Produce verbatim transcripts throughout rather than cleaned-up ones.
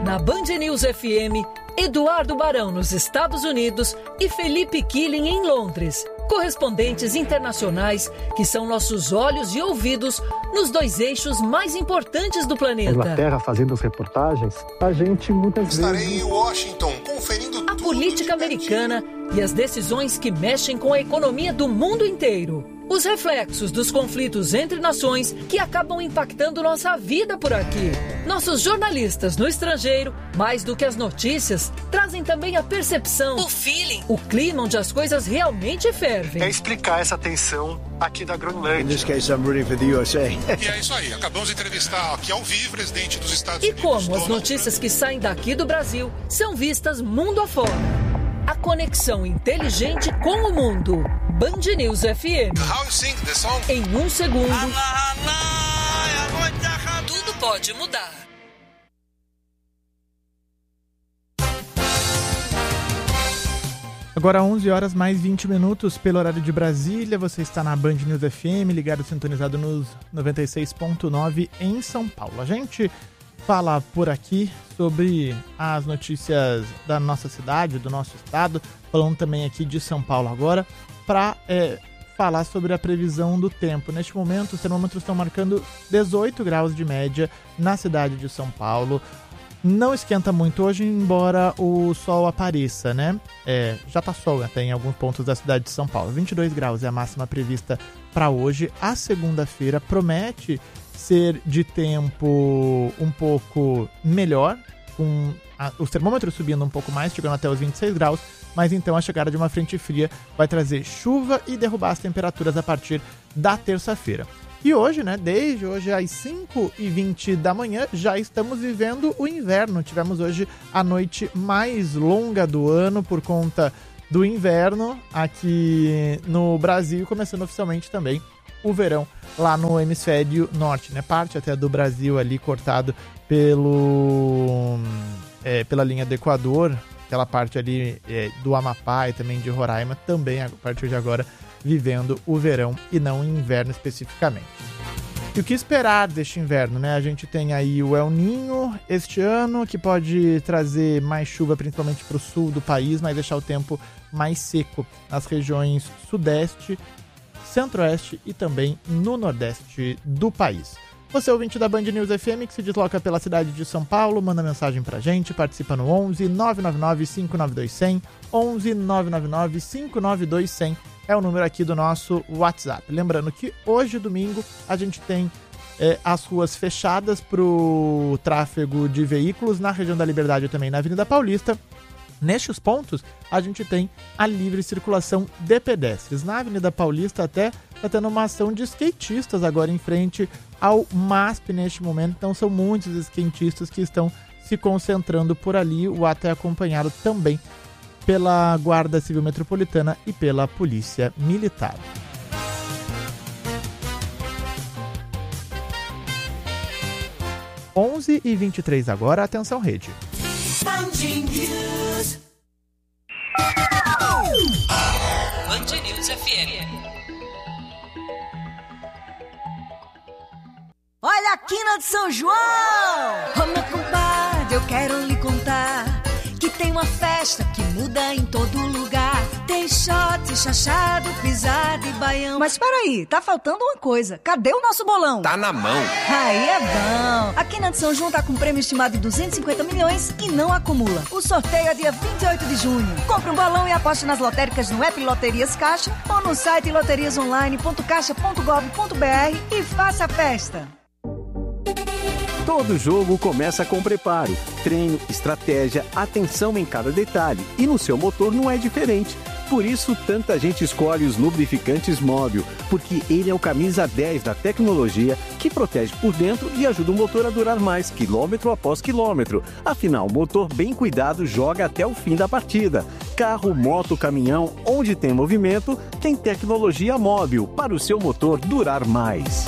Na Band News F M, Eduardo Barão nos Estados Unidos e Felipe Killing em Londres. Correspondentes internacionais que são nossos olhos e ouvidos nos dois eixos mais importantes do planeta. Inglaterra fazendo as reportagens, a gente muitas Estarei vezes... Estarei em Washington conferindo a política americana e as decisões que mexem com a economia do mundo inteiro. Os reflexos dos conflitos entre nações que acabam impactando nossa vida por aqui. Nossos jornalistas no estrangeiro, mais do que as notícias, trazem também a percepção, o feeling, o clima onde as coisas realmente fervem. É explicar essa tensão aqui da Groenlândia. In this case, I'm rooting for the U S A. E é isso aí, acabamos de entrevistar aqui ao vivo o presidente dos Estados e Unidos. E como as Donald notícias que saem daqui do Brasil são vistas mundo afora. A conexão inteligente com o mundo. Band News F M. How you sing the song? Em um segundo, tudo pode mudar. Agora onze horas mais vinte minutos pelo horário de Brasília. Você está na Band News F M, ligado, sintonizado nos noventa e seis ponto nove em São Paulo. A gente fala por aqui sobre as notícias da nossa cidade, do nosso estado, falando também aqui de São Paulo agora, para é, falar sobre a previsão do tempo. Neste momento, os termômetros estão marcando dezoito graus de média na cidade de São Paulo. Não esquenta muito hoje, embora o sol apareça, né? É, já tá sol até em alguns pontos da cidade de São Paulo. vinte e dois graus é a máxima prevista para hoje. A segunda-feira promete ser de tempo um pouco melhor, com a, os termômetros subindo um pouco mais, chegando até os vinte e seis graus, mas então a chegada de uma frente fria vai trazer chuva e derrubar as temperaturas a partir da terça-feira. E hoje, né, desde hoje às cinco e vinte da manhã, já estamos vivendo o inverno. Tivemos hoje a noite mais longa do ano por conta do inverno aqui no Brasil, começando oficialmente também o verão lá no hemisfério norte, né? Parte até do Brasil ali cortado pelo, é, pela linha do Equador, aquela parte ali é, do Amapá e também de Roraima, também a partir de agora vivendo o verão e não o inverno especificamente. E o que esperar deste inverno, né? A gente tem aí o El Niño este ano, que pode trazer mais chuva principalmente para o sul do país, mas deixar o tempo mais seco nas regiões sudeste, centro-oeste e também no nordeste do país. Você, ouvinte da Band News F M, que se desloca pela cidade de São Paulo, manda mensagem pra gente, participa no onze nove nove nove cinco nove dois zero zero, onze nove nove nove cinco nove dois zero zero, é o número aqui do nosso WhatsApp. Lembrando que hoje, domingo, a gente tem é, as ruas fechadas pro tráfego de veículos na região da Liberdade e também na Avenida Paulista. Nestes pontos, a gente tem a livre circulação de pedestres. Na Avenida Paulista até está tendo uma ação de skatistas agora em frente ao M A S P neste momento. Então são muitos skatistas que estão se concentrando por ali. O ato é acompanhado também pela Guarda Civil Metropolitana e pela Polícia Militar. onze e vinte e três agora, atenção rede. Band News. Band News F M. Olha a quina de São João! Ô meu compadre, eu quero lhe contar que tem uma festa que muda em todo lugar. Tem shot, chachado, pisada e baião. Mas peraí, tá faltando uma coisa. Cadê o nosso bolão? Tá na mão. Aí é bom. A Quina de São João tá com um prêmio estimado de duzentos e cinquenta milhões e não acumula. O sorteio é dia vinte e oito de junho. Compre um bolão e aposte nas lotéricas no app Loterias Caixa ou no site loterias online ponto caixa ponto gov ponto br e faça a festa. Todo jogo começa com preparo, treino, estratégia, atenção em cada detalhe. E no seu motor não é diferente. Por isso, tanta gente escolhe os lubrificantes Móbil, porque ele é o camisa dez da tecnologia que protege por dentro e ajuda o motor a durar mais, quilômetro após quilômetro. Afinal, motor bem cuidado joga até o fim da partida. Carro, moto, caminhão, onde tem movimento, tem tecnologia Móbil para o seu motor durar mais.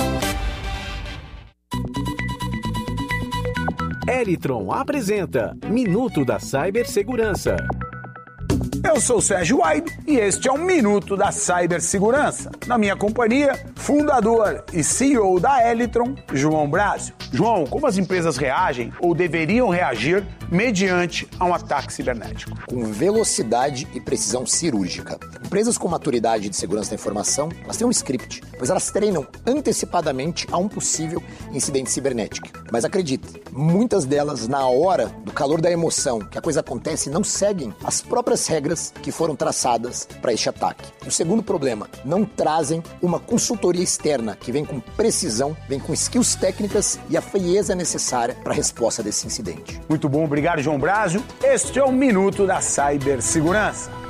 Elitron apresenta Minuto da Cibersegurança. Eu sou o Sérgio Aido e este é o Minuto da Cibersegurança. Na minha companhia, fundador e C E O da Elitron, João Brásio. João, como as empresas reagem ou deveriam reagir mediante a um ataque cibernético. Com velocidade e precisão cirúrgica. Empresas com maturidade de segurança da informação, elas têm um script, pois elas treinam antecipadamente a um possível incidente cibernético. Mas acredite, muitas delas, na hora do calor da emoção, que a coisa acontece, não seguem as próprias regras que foram traçadas para este ataque. E o segundo problema, não trazem uma consultoria externa que vem com precisão, vem com skills técnicas e a frieza necessária para a resposta desse incidente. Muito bom, obrigado, João Brásio. Este é o Minuto da Cibersegurança.